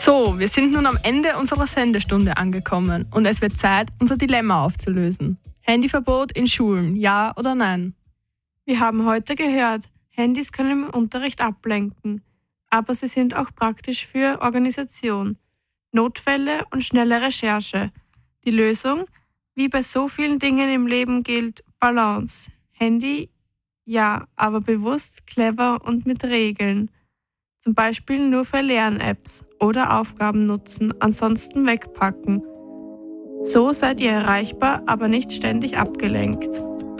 So, wir sind nun am Ende unserer Sendestunde angekommen und es wird Zeit, unser Dilemma aufzulösen. Handyverbot in Schulen, ja oder nein? Wir haben heute gehört, Handys können im Unterricht ablenken, aber sie sind auch praktisch für Organisation, Notfälle und schnelle Recherche. Die Lösung, wie bei so vielen Dingen im Leben gilt, Balance. Handy, ja, aber bewusst, clever und mit Regeln. Zum Beispiel nur für Lern-Apps oder Aufgaben nutzen, ansonsten wegpacken. So seid ihr erreichbar, aber nicht ständig abgelenkt.